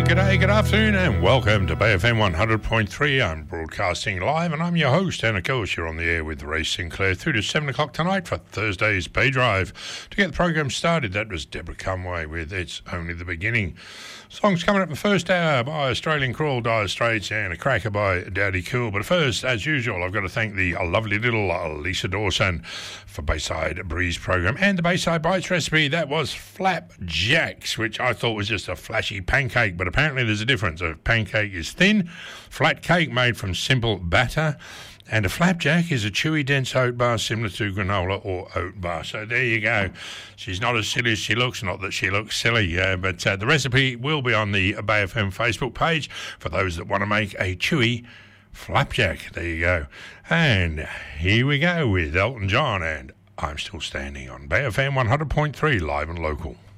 G'day, good afternoon, and welcome to Bay FM 100.3. I'm broadcasting live, and I'm your host, and of course you're on the air with Ray Sinclair through to 7 o'clock tonight for Thursday's Bay Drive. To get the program started, that was Deborah Conway with It's Only the Beginning. Songs coming up in the first hour by Australian Crawl, Dire Straits, and a cracker by Daddy Cool. But first, as usual, I've got to thank the lovely little Lisa Dawson for Bayside Breeze program and the Bayside Bites recipe. That was flapjacks, which I thought was just a flashy pancake, but apparently there's a difference. A pancake is thin, flat cake made from simple batter, and a flapjack is a chewy, dense oat bar similar to granola or oat bar. So there you go. She's not as silly as she looks. Not that she looks silly, but the recipe will be on the Bay FM Facebook page for those that want to make a chewy flapjack. There you go. And here we go with Elton John and I'm Still Standing on Bay FM 100.3 live and local.